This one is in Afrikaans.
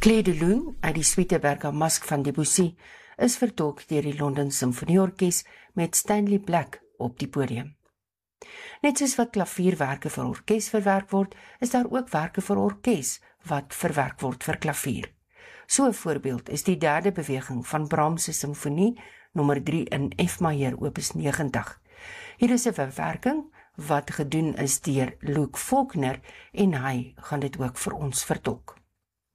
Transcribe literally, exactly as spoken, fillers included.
Clé de Lune uit die suite Bergamask van Debussy is vertolk deur die London Simfonieorkes met Stanley Black op die podium. Net soos wat klavierwerke vir orkes verwerk word, is daar ook werke vir orkes wat verwerk word vir klavier. So 'n voorbeeld is die derde beweging van Brahms se Simfonie nommer drie in F majeur opus negentig. Hier is 'n verwerking wat gedoen is deur Luke Faulkner en hy gaan dit ook vir ons vertolk.